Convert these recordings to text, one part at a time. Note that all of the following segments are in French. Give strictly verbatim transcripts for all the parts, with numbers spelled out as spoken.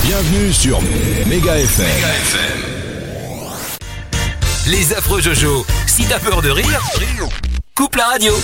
Bienvenue sur Méga F M. Les affreux Jojo, si t'as peur de rire, coupe la radio.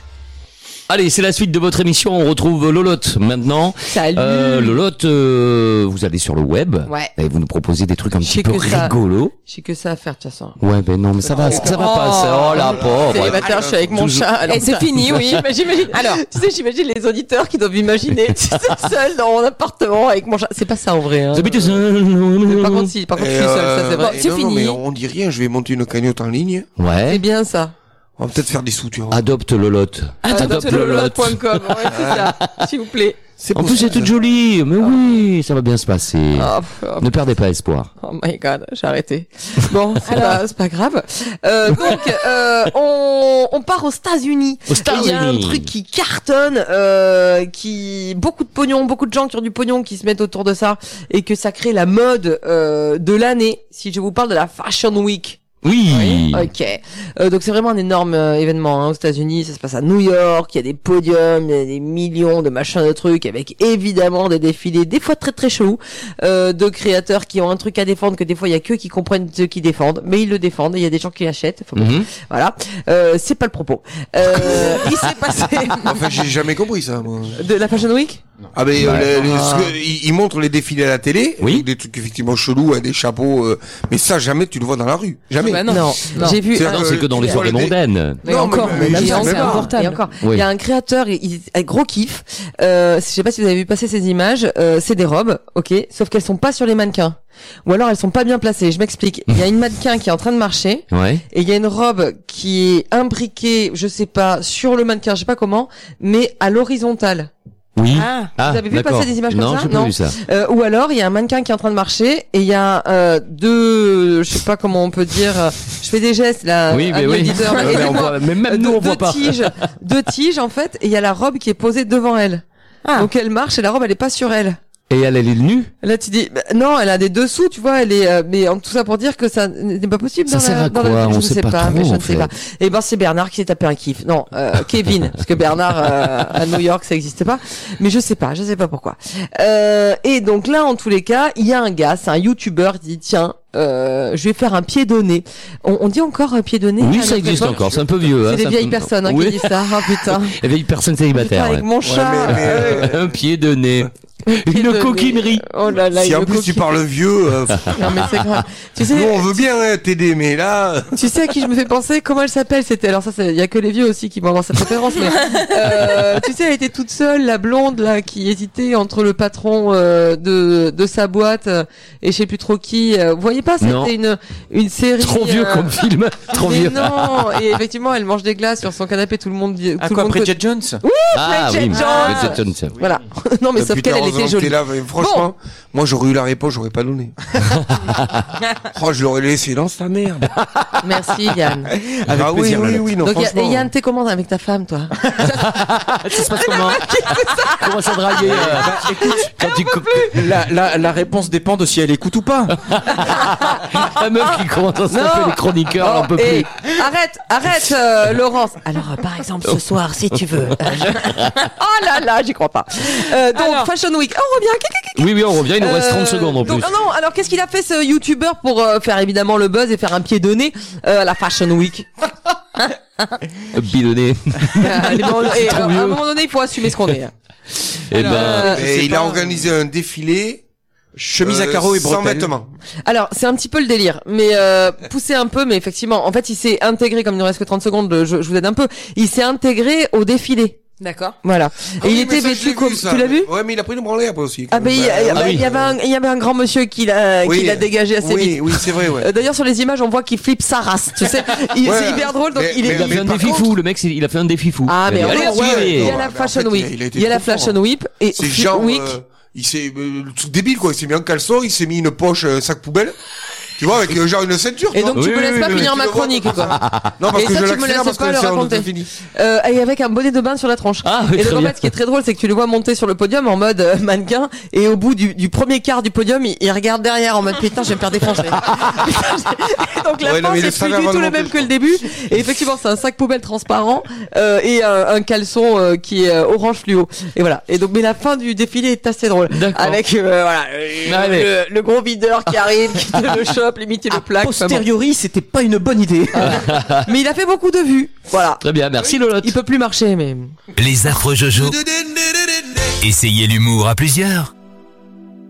Allez, c'est la suite de votre émission. On retrouve Lolotte maintenant. Salut. Euh, Lolotte, euh, vous allez sur le web. Ouais. Et vous nous proposez des trucs un petit peu ça. rigolos. J'ai que ça à faire de toute façon. Ouais, ben non, mais ça va, ça, ça va Oh. passer. Oh la pauvre. Célibataire, je suis avec mon Toujours. chat. Alors, Et c'est ça- fini, oui. Mais j'imagine. Alors, tu sais, j'imagine les auditeurs qui doivent imaginer tu sais, seul dans mon appartement avec mon chat. C'est pas ça en vrai. Hein. Vous habitez seul. Mais Par contre, si, par contre, je suis seule, ça c'est vrai. Bon, c'est non, non, fini. mais on dit rien, je vais monter une cagnotte en ligne. C'est Ouais. bien ça. On va peut-être faire des sous, tu vois. Adopte Lolotte. Adopte Lolotte point com. Ouais, c'est ça. S'il vous plaît. C'est En plus, c'est toute jolie. Mais oui, ça va bien se passer. Oh, oh, Ne perdez pas espoir. oh my god, j'ai arrêté. Bon, c'est pas, c'est pas grave. Euh, donc, euh, on, on part aux États-Unis. Aux Et il y a un États-Unis. truc qui cartonne, euh, qui beaucoup de pognon, beaucoup de gens qui ont du pognon qui se mettent autour de ça et que ça crée la mode euh, de l'année. Si je vous parle de la Fashion Week. Oui. Ok. Euh, donc c'est vraiment un énorme euh, événement hein, aux États-Unis. Ça se passe à New York. Il y a des podiums, il y a des millions de machins de trucs, avec évidemment des défilés, des fois très très chelous, euh, de créateurs qui ont un truc à défendre que des fois il y a que qui comprennent ce qu'ils défendent, mais ils le défendent. Et il y a des gens qui l'achètent. Faut pas- Mhm. Voilà. Euh, c'est pas le propos. Euh, il s'est passé Enfin, j'ai jamais compris ça, moi. de la Fashion Week. Ah, ben, Bah, euh, le- le- ah. ce que- ils, ils montrent les défilés à la télé. Oui. Avec des trucs effectivement chelous, hein, des chapeaux, euh, mais ça, jamais tu le vois dans la rue. Jamais. Bah non. Non, Non. j'ai vu. C'est- un- Non, c'est que dans les tu soirées vois, les- mondaines. Mais Non, encore, mais- mais mais je Et sais encore, même pas. confortable. et encore. Oui. Il y a un créateur, il, il- un gros kiff. Euh, je sais pas si vous avez vu passer ces images. Euh, c'est des robes, ok, sauf qu'elles sont pas sur les mannequins. Ou alors elles sont pas bien placées. Je m'explique. Il y a une mannequin qui est en train de marcher Ouais. et il y a une robe qui est imbriquée, je sais pas, sur le mannequin, je sais pas comment, mais à l'horizontale. Oui. Ah. Ah, Vous avez vu d'accord. passer des images comme non, ça j'ai pas Non. vu ça. Euh, ou alors il y a un mannequin qui est en train de marcher et il y a euh, deux, je sais pas comment on peut dire. euh, Je fais des gestes là. Oui, mais ami oui. auditeur, Ouais, mais on aidez-moi. voit- mais même Euh, nous, deux- on voit deux pas. tiges, deux tiges en fait, et il y a la robe qui est posée devant elle. Ah. Donc elle marche et la robe elle est pas sur elle. Et elle, elle est nue. Là tu dis bah, non, elle a des dessous, tu vois, elle est euh, mais en tout ça pour dire que ça n'est pas possible Ça dans sert la à dans quoi la On je ne sait sais pas pas, trop, mais je en ne sais fait. pas. Et ben c'est Bernard qui s'est tapé un kiff. Non, euh, Kevin parce que Bernard euh, à New York ça existe pas, mais je sais pas, je sais pas pourquoi. Euh, et donc là en tous les cas, il y a un gars, c'est un YouTuber qui dit tiens, euh, je vais faire un pied de nez. On, on dit encore un pied de nez Oui, à ça notre existe époque encore. C'est un peu vieux. hein, C'est des ça vieilles peut- personnes hein, Oui. qui disent ça. Ah putain. Les vieilles personnes Putain, célibataires. avec ouais. mon chat. mais- mais, euh, Un pied de nez. Pied de Une nez. coquinerie. Oh là là. Si une en plus tu coquine- parles vieux, euh, Non mais c'est grave. Tu sais, nous on veut bien hein, t'aider, mais là, tu sais à qui je me fais penser? Comment elle s'appelle? C'était alors ça, il y a que les vieux aussi qui vont avoir cette référence. Mais euh, tu sais, elle était toute seule, la blonde là, qui hésitait entre le patron euh, de de sa boîte euh, et je sais plus trop qui. Euh, Vous voyez pas? Non. C'était une une série. Trop vieux euh, comme film. Trop mais vieux. non. Et effectivement, elle mange des glaces sur son canapé. Tout le monde dit. À tout quoi, le monde Bridget Jones? Ah Bridget oui, Jones. Bridget Jones. Voilà. Non mais sauf putain, qu'elle, elle heureusement était que jolie. t'es là, mais franchement, moi j'aurais eu la réponse, j'aurais pas donné. Oh, je l'aurais laissé dans sa merde. Merci Yann. Avec ah oui, plaisir, oui, Lolotte. oui, non, Donc y a- franchement. et Yann, t'es comment avec ta femme, toi? Ça se passe comment Comment ça draguer euh, Bah, écoute, quand tu co- la, la, la réponse dépend de si elle écoute ou pas. La meuf qui commence à se Non. taper les chroniqueurs, on peut Eh, plus. arrête, arrête, euh, Laurence. Alors, euh, par exemple, ce soir, si tu veux. euh, je- oh là là, j'y crois pas. Euh, donc, Alors. Fashion Week. Oh, on revient. Oui, oui, on revient, il nous reste Euh, trente secondes en plus. donc, ah non, alors qu'est-ce qu'il a fait ce YouTuber pour euh, faire évidemment le buzz et faire un pied de nez euh, à la Fashion Week? Bidonné. Euh, les moments- et, trop euh, à vieux. un moment donné, il faut assumer ce qu'on est. Eh ben, Euh, Et sais il a pas. organisé un défilé. Chemise à euh, carreaux et sans bretelles. vêtements. Alors, c'est un petit peu le délire, mais euh, poussé un peu, mais effectivement, en fait, il s'est intégré, comme il nous reste que trente secondes, je, je vous aide un peu, il s'est intégré au défilé. D'accord. Voilà. Ah et oui, il était mais ça, je vêtu l'ai comme... vu, ça. Tu l'as vu? Ouais, mais il a pris le branlé après aussi. Ah ben il y, a- Bah, bah, oui. il y avait un, il y avait un grand monsieur qui l'a oui. qui l'a dégagé assez oui, vite. Oui, c'est vrai, ouais. Euh, D'ailleurs sur les images on voit qu'il flippe sa race, tu sais. Il- Ouais. c'est hyper drôle donc Mais- il est il a mais fait un par défi contre- fou, le mec, c'est- il a fait un défi fou. Ah mais Allez, encore, suivez. ouais, il y a Non, la mais en Fashion fait, Week, il a été il y a la trop fort, Fashion hein. Week et C'est Fashion genre, Week. euh, il s'est, euh, le truc débile, quoi. Il s'est mis en caleçon, il s'est mis une poche, euh, sac poubelle. Tu vois, avec euh, genre une ceinture. Et tu vois. donc tu Oui, me laisses oui, pas oui, finir tu ma le vois. chronique, quoi. Non, parce Et que ça, je tu me l'accélère laisses parce pas que le c'est raconter. fini. Euh, et avec un bonnet de bain sur la tronche. Ah, oui, et très donc en bien. fait, ce qui est très drôle, c'est que tu le vois monter sur le podium en mode euh, mannequin, et au bout du, du premier quart du podium, il, il regarde derrière en mode putain, je vais me faire défoncer. Et donc la Ouais, non, fin, mais il c'est savait plus du avant tout de le monter, même je que le crois. début. Et effectivement, c'est un sac poubelle transparent euh, et un, un caleçon euh, qui est euh, orange fluo. Et voilà. Et donc, mais la fin du défilé est assez drôle. D'accord. Avec euh, voilà le, Allez. le, le gros videur qui arrive, qui te le chope, limite il le plaque. Enfin, bon. Posteriori, c'était pas une bonne idée. Mais il a fait beaucoup de vues. Voilà. Très bien, merci Lolotte. Il peut plus marcher, mais. Les affreux Jojo. Essayez l'humour à plusieurs.